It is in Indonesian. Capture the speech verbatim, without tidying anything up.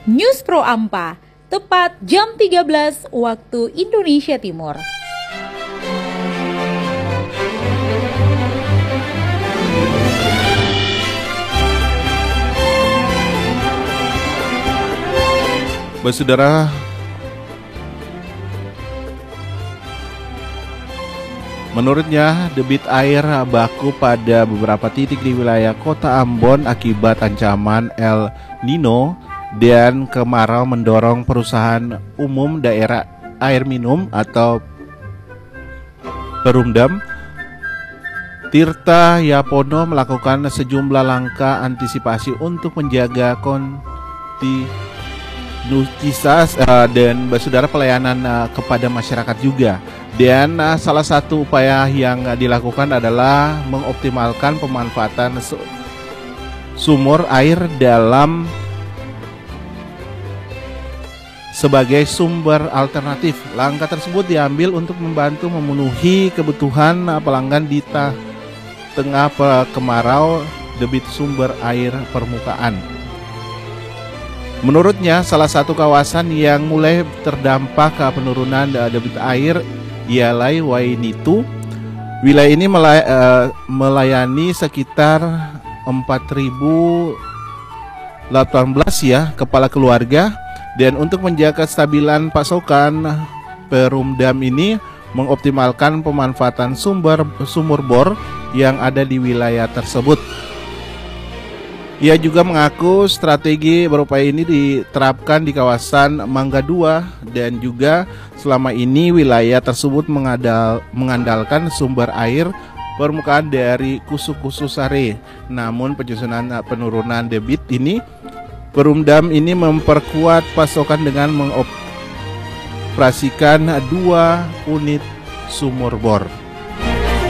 News Pro Ampa, tepat jam tiga belas waktu Indonesia Timur. Saudara, menurutnya debit air baku pada beberapa titik di wilayah kota Ambon akibat ancaman El Nino dan kemarau mendorong perusahaan umum daerah air minum atau Perumdam Tirta Yapono melakukan sejumlah langkah antisipasi untuk menjaga kontinuitas uh, dan saudara pelayanan uh, kepada masyarakat juga. Dan uh, salah satu upaya yang uh, dilakukan adalah mengoptimalkan pemanfaatan su sumur air dalam sebagai sumber alternatif. Langkah tersebut diambil untuk membantu memenuhi kebutuhan uh, pelanggan di tengah kemarau debit sumber air permukaan. Menurutnya, salah satu kawasan yang mulai terdampak penurunan debit air ialah Wainitu. Wilayah ini melay uh, melayani sekitar empat ribu delapan belas ya kepala keluarga, dan untuk menjaga kestabilan pasokan, Perumdam ini mengoptimalkan pemanfaatan sumber sumur bor yang ada di wilayah tersebut. Ia juga mengaku strategi berupaya ini diterapkan di kawasan Mangga dua, dan juga selama ini wilayah tersebut mengadal, mengandalkan sumber air permukaan dari Kusu-Kusu Sare. Namun penyusunan penurunan debit ini, Perumdam ini memperkuat pasokan dengan mengoperasikan dua unit sumur bor.